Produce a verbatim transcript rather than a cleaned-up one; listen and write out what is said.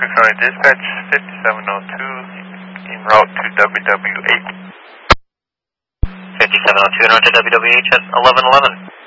County Dispatch, fifty-seven oh two, en route to W W H. fifty-seven oh two, north to W W H at eleven eleven.